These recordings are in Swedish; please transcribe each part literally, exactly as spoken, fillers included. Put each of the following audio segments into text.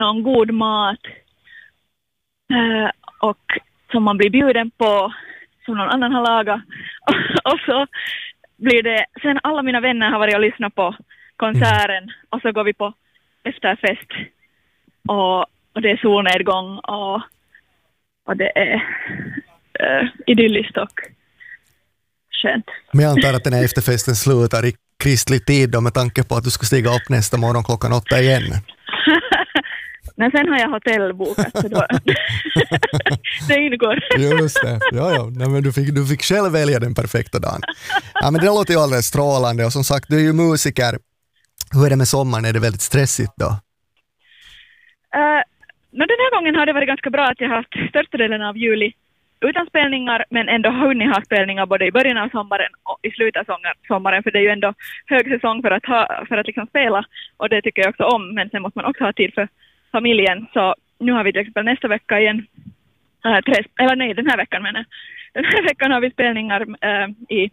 någon god mat uh, och som man blir bjuden på, som någon annan har lagat. Och så blir det, sen alla mina vänner har varit och lyssnat på konserten mm. och så går vi på efterfest och, och det är solnedgång och, och det är uh, idylliskt och skönt. Men jag antar att den här efterfesten slutar i kristlig tid då, med tanke på att du ska stiga upp nästa morgon klockan åtta igen. Men sen har jag hotellbokat så då det ingår. Just det, ja, ja. Nej, men du, fick, du fick själv välja den perfekta dagen. Ja, men det låter ju alldeles strålande och som sagt, du är ju musiker. Hur är det med sommaren? Är det väldigt stressigt då? Uh, no, den här gången har det varit ganska bra att jag har haft största delen av juli utan spelningar, men ändå hunnit ha spelningar både i början av sommaren och i slutet av sommaren, för det är ju ändå hög säsong för att, ha, för att liksom spela, och det tycker jag också om, men sen måste man också ha tid för familjen. Så nu har vi till exempel nästa vecka igen, äh, tre, eller nej, den här veckan menar jag. Den här veckan har vi spelningar äh, i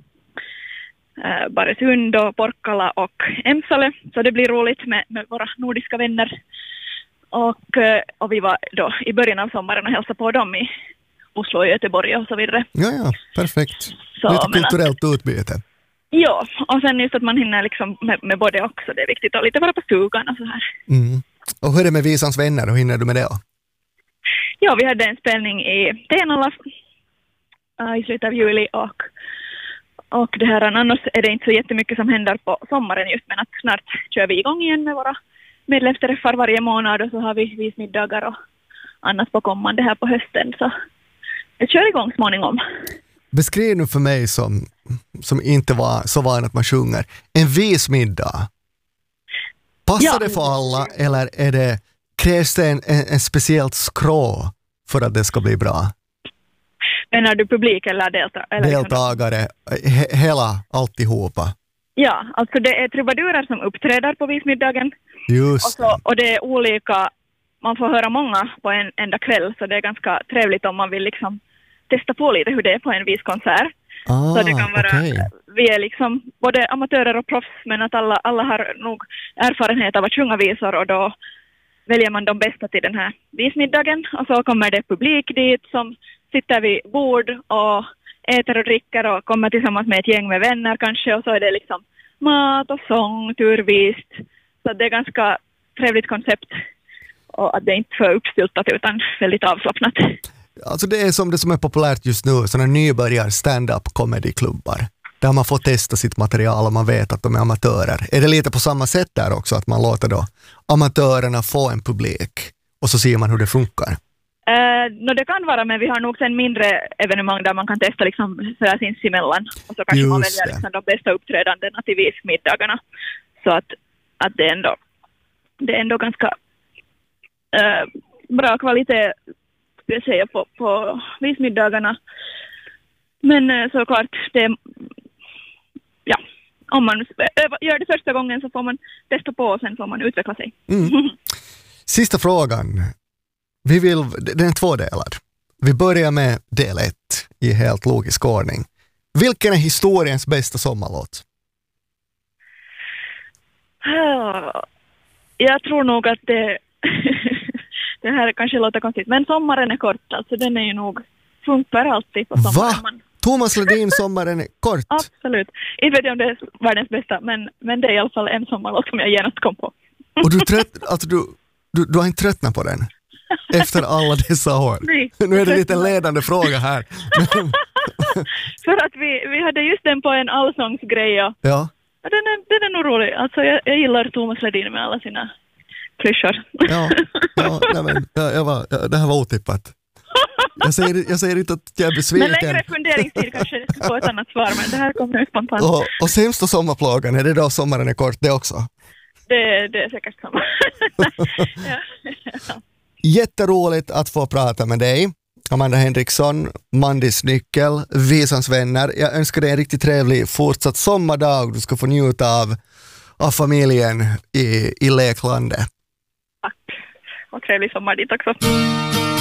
äh, Baresund och Porkkala och Emsale, så det blir roligt med, med våra nordiska vänner. Och, äh, och vi var då i början av sommaren och hälsade på dem i Oslo och Göteborg och så vidare. Ja, ja, perfekt. Så, lite kulturellt att, utbyte. Ja, och sen just att man hinner liksom med, med både också, det är viktigt, och lite vara på stugan och så här. Mm. Och hur är det med Visans vänner? Hur hinner du med det då? Ja, vi hade en spelning i Tenala äh, i slutet av juli och, och det här, annars är det inte så jättemycket som händer på sommaren just, men att snart kör vi igång igen med våra medlemsträffar varje månad, och så har vi vismiddagar och annat på kommande här på hösten, så jag kör igång småningom. Beskriv nu för mig som, som inte var så van att man sjunger, en vismiddag. Passar ja. det för alla, eller är det, krävs det en, en, en speciellt skrå för att det ska bli bra? Menar du publik eller, delta- eller deltagare? He- hela, alltihopa. Ja, alltså det är trubadurer som uppträder på vismiddagen. Just och, så, och det är olika, man får höra många på en enda kväll, så det är ganska trevligt om man vill liksom testa på lite hur det är på en viskonsert. Ah, så det kan vara, okay. vi är liksom både amatörer och proffs, men att alla, alla har nog erfarenhet av att sjunga visor, och då väljer man de bästa till den här vismiddagen, och så kommer det publik dit som sitter vid bord och äter och dricker och kommer tillsammans med ett gäng med vänner kanske, och så är det liksom mat och sång, turvist, så det är ganska trevligt koncept, och att det inte är för uppstiltat utan väldigt avslappnat. Alltså det är som det som är populärt just nu, sådana nybörjar stand-up comedy-klubbar. Där man får testa sitt material och man vet att de är amatörer. Är det lite på samma sätt där också, att man låter då amatörerna få en publik och så ser man hur det funkar? Uh, no, det kan vara, men vi har nog sen mindre evenemang där man kan testa liksom sådär sinsemellan. Och så kanske just man väljer liksom de bästa uppträdandena till vismiddagarna. Så att, att det, är ändå, det är ändå ganska uh, bra kvalitet, jag säger, på, på vismiddagarna. Men uh, såklart, det, ja, om man gör det första gången så får man testa på och sen får man utveckla sig. Mm. Sista frågan. Vi vill, den är tvådelad. Vi börjar med del ett i helt logisk ordning. Vilken är historiens bästa sommarlåt? Jag tror nog att det det här kanske låter konstigt, men sommaren är kort, alltså den är ju nog funkar alltid på sommaren. Va? Thomas Ledin, sommaren är kort? Absolut. Inte vet jag om det är världens bästa, men, men det är i alla fall en sommarlåt som jag genast kom på. Och du, trött, alltså du, du, du har inte tröttnat på den? Efter alla dessa år. Nej, nu är det lite en ledande fråga här. För att vi, vi hade just den på en allsångsgrej. Ja. Den är, den är nog rolig. Alltså jag, jag gillar Thomas Ledin med alla sina klyschor. Ja, ja nej, men, jag, jag var, jag, det här var otippat. Jag säger, jag säger inte att jag är besviken. Men längre funderingstid kanske det ska få ett annat svar, men det här kommer nu spontant. Och, och sämsta sommarplågan, är det då sommaren är kort det också? Det, det är säkert samma. Ja. Ja. Jätteroligt att få prata med dig, Amanda Henriksson, Mandis Nyckel, Visans vänner. Jag önskar dig en riktigt trevlig fortsatt sommardag. Du ska få njuta av, av familjen i, i leklandet. Tack. Och trevlig sommar dit också.